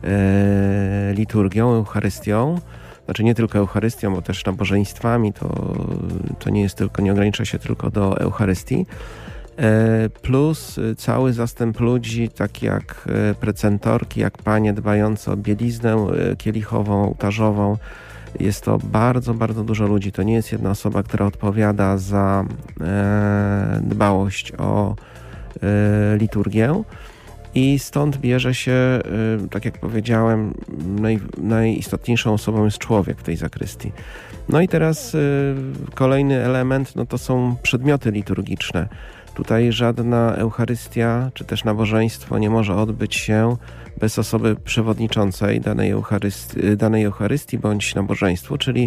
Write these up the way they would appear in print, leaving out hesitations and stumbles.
liturgią, Eucharystią. Znaczy nie tylko Eucharystią, bo też nabożeństwami. To nie ogranicza się tylko do Eucharystii. Plus cały zastęp ludzi, tak jak precentorki, jak panie dbające o bieliznę kielichową, ołtarzową. Jest to bardzo, bardzo dużo ludzi. To nie jest jedna osoba, która odpowiada za dbałość o liturgię. I stąd bierze się, tak jak powiedziałem, najistotniejszą osobą jest człowiek w tej zakrystii. No i teraz kolejny element, to są przedmioty liturgiczne. Tutaj żadna Eucharystia, czy też nabożeństwo nie może odbyć się bez osoby przewodniczącej danej Eucharystii bądź nabożeństwu, czyli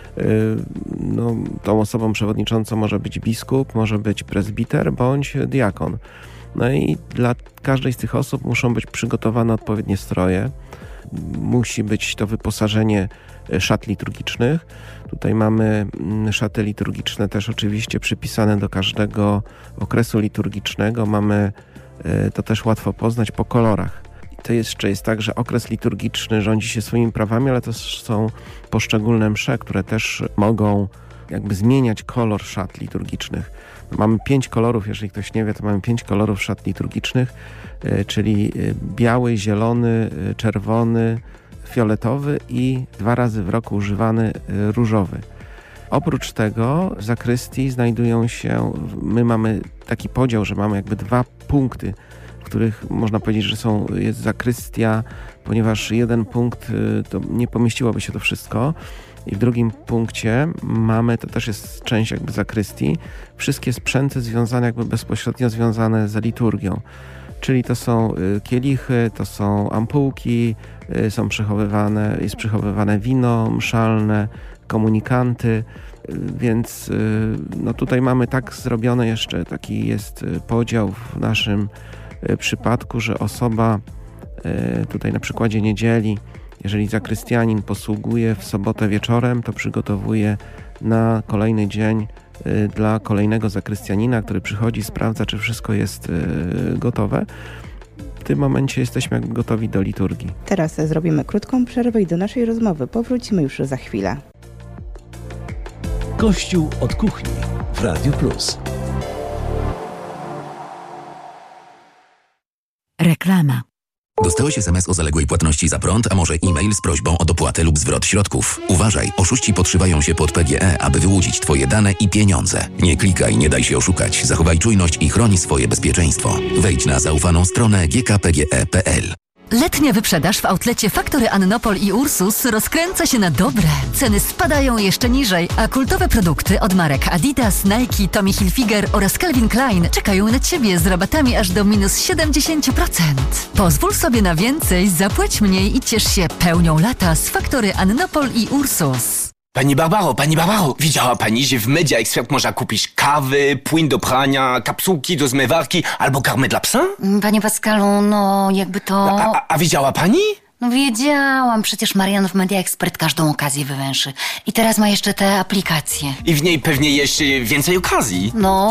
tą osobą przewodniczącą może być biskup, może być prezbiter bądź diakon. No i dla każdej z tych osób muszą być przygotowane odpowiednie stroje. Musi być to wyposażenie szat liturgicznych. Tutaj mamy szaty liturgiczne też oczywiście przypisane do każdego okresu liturgicznego. Mamy to też łatwo poznać po kolorach. To jeszcze jest tak, że okres liturgiczny rządzi się swoimi prawami, ale to są poszczególne msze, które też mogą jakby zmieniać kolor szat liturgicznych. Mamy 5 kolorów, jeżeli ktoś nie wie, to mamy 5 kolorów szat liturgicznych, czyli biały, zielony, czerwony, fioletowy i 2 razy w roku używany różowy. Oprócz tego w zakrystii znajdują się, my mamy taki podział, że mamy jakby 2 punkty, w których można powiedzieć, że jest zakrystia, ponieważ jeden punkt to nie pomieściłoby się to wszystko. I w drugim punkcie mamy, to też jest część jakby zakrystii, wszystkie sprzęty bezpośrednio związane z liturgią. Czyli to są kielichy, to są ampułki, jest przechowywane wino mszalne, komunikanty, więc tutaj mamy tak zrobione jeszcze, taki jest podział w naszym przypadku, że osoba tutaj na przykładzie niedzieli, jeżeli zakrystianin posługuje w sobotę wieczorem, to przygotowuje na kolejny dzień dla kolejnego zakrystianina, który przychodzi, sprawdza, czy wszystko jest gotowe. W tym momencie jesteśmy jakby gotowi do liturgii. Teraz zrobimy krótką przerwę i do naszej rozmowy powrócimy już za chwilę. Kościół od kuchni w Radiu Plus. Reklama. Dostałeś SMS o zaległej płatności za prąd, a może e-mail z prośbą o dopłatę lub zwrot środków? Uważaj, oszuści podszywają się pod PGE, aby wyłudzić Twoje dane i pieniądze. Nie klikaj, nie daj się oszukać, zachowaj czujność i chroni swoje bezpieczeństwo. Wejdź na zaufaną stronę gkpge.pl. Letnia wyprzedaż w outlecie Faktory Annopol i Ursus rozkręca się na dobre. Ceny spadają jeszcze niżej, a kultowe produkty od marek Adidas, Nike, Tommy Hilfiger oraz Calvin Klein czekają na Ciebie z rabatami aż do minus 70%. Pozwól sobie na więcej, zapłać mniej i ciesz się pełnią lata z Faktory Annopol i Ursus. Pani Barbaro, widziała pani, że w Media Expert można kupić kawy, płyn do prania, kapsułki do zmywarki albo karmę dla psa? Panie Pascalu, jakby to... A widziała pani? Wiedziałam, przecież Marian w Media Expert każdą okazję wywęszy. I teraz ma jeszcze te aplikacje. I w niej pewnie jeszcze więcej okazji.